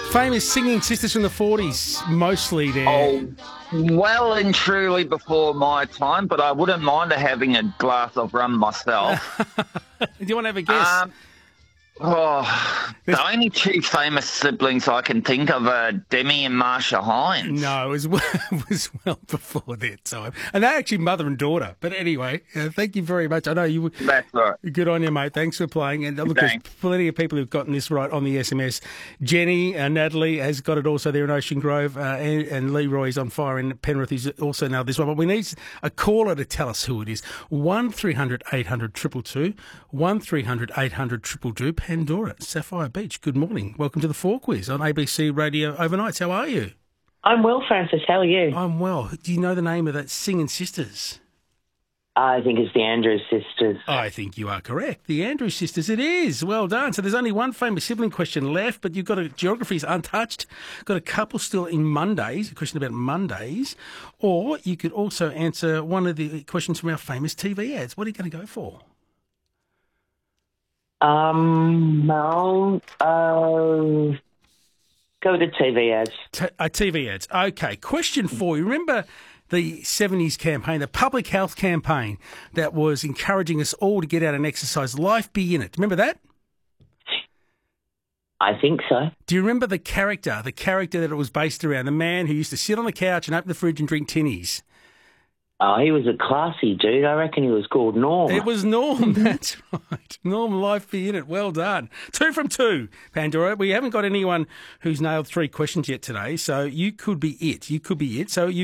Famous singing sisters from the 40s, mostly there. Oh, well and truly before my time, but I wouldn't mind having a glass of rum myself. Do you want to have a guess? The only two famous siblings I can think of are Demi and Marsha Hines. No, it was well before their time. And they're actually mother and daughter. But anyway, thank you very much. I know you. That's right. Good on you, mate. Thanks for playing. And look, there's plenty of people who've gotten this right on the SMS. Jenny and Natalie has got it also there in Ocean Grove. And Leroy's on fire in Penrith. He's also nailed this one. But we need a caller to tell us who it is. 1300 800 222. 1300 800 222. Pandora, Sapphire Beach. Good morning. Welcome to the 4 Quiz on ABC Radio Overnights. How are you? I'm well, Francis. How are you? I'm well. Do you know the name of that singing sisters? I think it's the Andrews sisters. I think you are correct. The Andrews sisters, it is. Well done. So there's only one famous sibling question left, but you've got geography's untouched. Got a couple still in Mondays, a question about Mondays. Or you could also answer one of the questions from our famous TV ads. What are you going to go for? Go with the TV ads. TV ads. Okay. Question for you. Remember the 70s campaign, the public health campaign that was encouraging us all to get out and exercise? Life Be In It. Remember that? I think so. Do you remember the character that it was based around? The man who used to sit on the couch and open the fridge and drink tinnies. Oh, he was a classy dude. I reckon he was called Norm. It was Norm, that's right. Norm, Life Be In It. Well done. 2 from 2, Pandora. We haven't got anyone who's nailed 3 questions yet today, so you could be it. So you